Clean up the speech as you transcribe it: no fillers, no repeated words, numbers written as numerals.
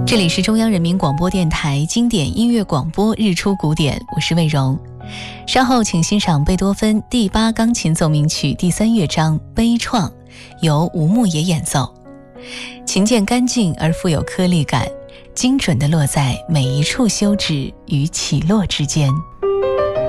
这里是中央人民广播电台经典音乐广播日出古典，我是魏荣。稍后请欣赏贝多芬第8钢琴奏鸣曲第3乐章悲怆，由吴牧野演奏。琴键干净而富有颗粒感，精准地落在每一处休止与起落之间。